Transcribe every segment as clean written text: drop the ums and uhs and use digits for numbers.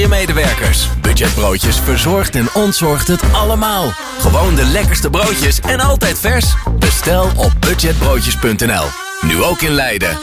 je medewerkers. Budgetbroodjes verzorgt en ontzorgt het allemaal. Gewoon de lekkerste broodjes en altijd vers. Bestel op budgetbroodjes.nl. Nu ook in Leiden.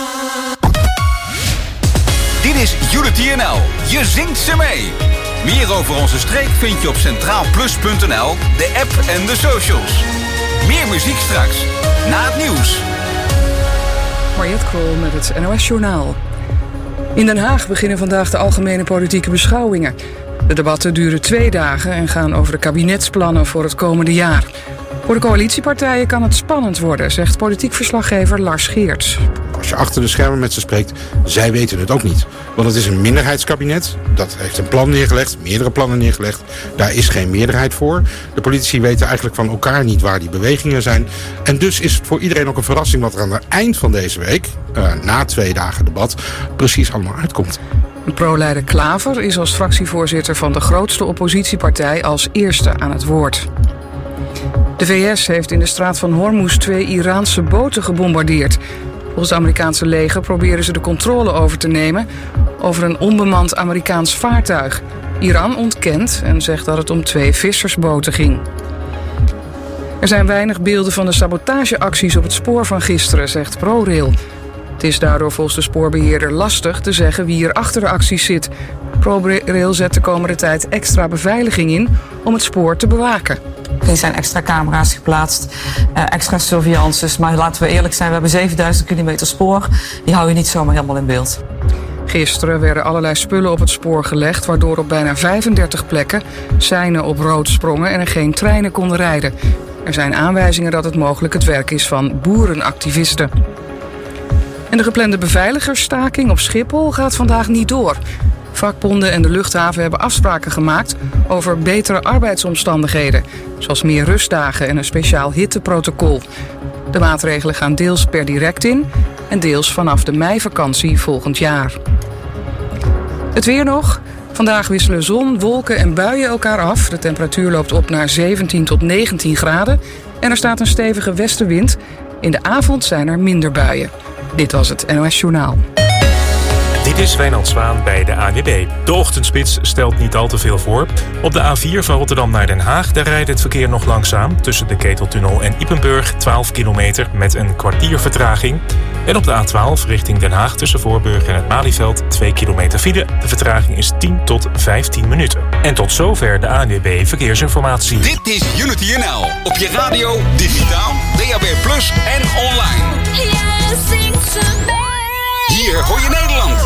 Dit is Unity NL. Je zingt ze mee. Meer over onze streek vind je op centraalplus.nl, de app en de socials. Meer muziek straks, na het nieuws. Mariette Krol met het NOS-journaal. In Den Haag beginnen vandaag de algemene politieke beschouwingen. De debatten duren 2 dagen en gaan over de kabinetsplannen voor het komende jaar. Voor de coalitiepartijen kan het spannend worden, zegt politiek verslaggever Lars Geerts. Als je achter de schermen met ze spreekt, zij weten het ook niet. Want het is een minderheidskabinet. Dat heeft een plan neergelegd, meerdere plannen neergelegd. Daar is geen meerderheid voor. De politici weten eigenlijk van elkaar niet waar die bewegingen zijn. En dus is het voor iedereen ook een verrassing wat er aan het eind van deze week, na 2 dagen debat, precies allemaal uitkomt. Pro-leider Klaver is als fractievoorzitter van de grootste oppositiepartij als eerste aan het woord. De VS heeft in de straat van Hormuz 2 Iraanse boten gebombardeerd. Volgens het Amerikaanse leger proberen ze de controle over te nemen over een onbemand Amerikaans vaartuig. Iran ontkent en zegt dat het om 2 vissersboten ging. Er zijn weinig beelden van de sabotageacties op het spoor van gisteren, zegt ProRail. Het is daardoor volgens de spoorbeheerder lastig te zeggen wie er achter de acties zit. ProRail zet de komende tijd extra beveiliging in om het spoor te bewaken. Er zijn extra camera's geplaatst, extra surveillances. Maar laten we eerlijk zijn, we hebben 7000 kilometer spoor. Die hou je niet zomaar helemaal in beeld. Gisteren werden allerlei spullen op het spoor gelegd, waardoor op bijna 35 plekken seinen op rood sprongen en er geen treinen konden rijden. Er zijn aanwijzingen dat het mogelijk het werk is van boerenactivisten. En de geplande beveiligersstaking op Schiphol gaat vandaag niet door. Vakbonden en de luchthaven hebben afspraken gemaakt over betere arbeidsomstandigheden, zoals meer rustdagen en een speciaal hitteprotocol. De maatregelen gaan deels per direct in en deels vanaf de meivakantie volgend jaar. Het weer nog. Vandaag wisselen zon, wolken en buien elkaar af. De temperatuur loopt op naar 17 tot 19 graden en er staat een stevige westenwind. In de avond zijn er minder buien. Dit was het NOS Journaal. Dit is Wijnand Zwaan bij de ANWB. De ochtendspits stelt niet al te veel voor. Op de A4 van Rotterdam naar Den Haag, daar rijdt het verkeer nog langzaam. Tussen de Keteltunnel en Ypenburg 12 kilometer met een kwartier vertraging. En op de A12 richting Den Haag tussen Voorburg en het Malieveld 2 kilometer file. De vertraging is 10 tot 15 minuten. En tot zover de ANWB Verkeersinformatie. Dit is Unity NL. Op je radio, digitaal, DAB+ en online. Hier hoor je Nederland.